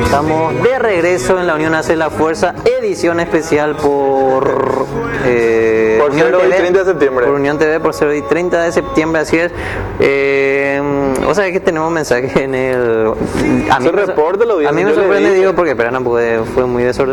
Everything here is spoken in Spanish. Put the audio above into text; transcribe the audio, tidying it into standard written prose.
Estamos de regreso en La Unión Hace la Fuerza, edición especial por Unión 0 y TV, 30 de septiembre. Por Unión TV, por 0 y 30 de septiembre, así es. O sea, que tenemos mensaje en el... Se reporta la audiencia, A mí me yo le sorprende, digo. digo, porque pero no pude, fue muy desordenado.